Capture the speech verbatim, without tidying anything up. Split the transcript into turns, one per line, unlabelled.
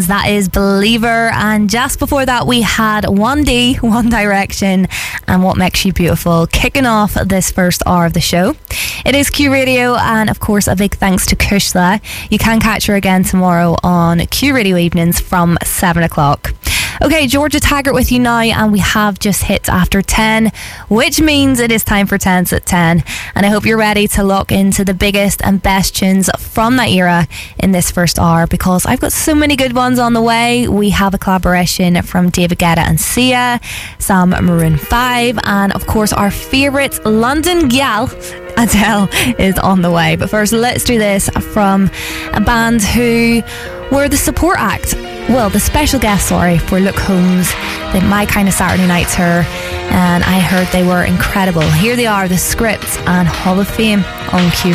That is Believer, and just before that we had one D, One Direction, and What Makes You Beautiful, kicking off this first hour of the show. It is Q Radio, and of course a big thanks to Kushla. You can catch her again tomorrow on Q Radio Evenings from seven o'clock. Okay, Georgia Taggart with you now, and we have just hit after ten, which means it is time for tens at ten, and I hope you're ready to lock into the biggest and best tunes from that era in this first hour, because I've got so many good ones on the way. We have a collaboration from David Guetta and Sia, some Maroon five, and of course our favourite London gal Adele is on the way. But first, let's do this from a band who were the support act, well, the special guest, sorry, for Luke Combs, the My Kind of Saturday Night tour, and I heard they were incredible. Here they are, The Script and Hall of Fame on Q.